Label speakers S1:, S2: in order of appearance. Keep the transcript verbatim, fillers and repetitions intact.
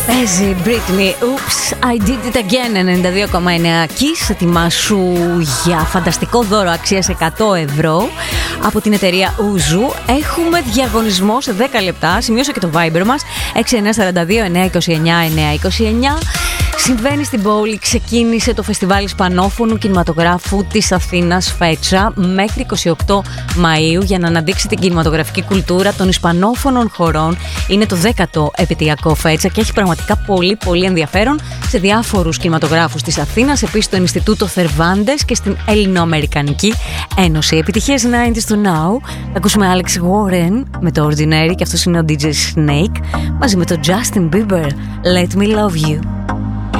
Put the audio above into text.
S1: Παίζει Britney, Oops, I did it again, ενενήντα δύο κόμμα εννέα Kiss. Ετοιμάσου για φανταστικό δώρο αξίας εκατό ευρώ από την εταιρεία Uzu. Έχουμε διαγωνισμό σε δέκα λεπτά. Σημείωσα και το Viber μας έξι εννιά τέσσερα δύο εννιά είκοσι εννιά εννιά είκοσι εννιά. Συμβαίνει στην πόλη, ξεκίνησε το φεστιβάλ Ισπανόφωνου Κινηματογράφου της Αθήνας Φέτσα μέχρι είκοσι οκτώ Μαΐου για να αναδείξει την κινηματογραφική κουλτούρα των Ισπανόφωνων χωρών. Είναι το δέκατο επαιτειακό Φέτσα και έχει πραγματικά πολύ πολύ ενδιαφέρον σε διάφορους κινηματογράφους της Αθήνας, επίσης στο Ινστιτούτο Θερβάντες και στην Ελληνοαμερικανική Ένωση. Επιτυχίες ενενήντα του Now. Θα ακούσουμε Alex Warren με το Ordinary και αυτός είναι ο ντι τζέι Snake μαζί με το Justin Bieber, Let Me Love You.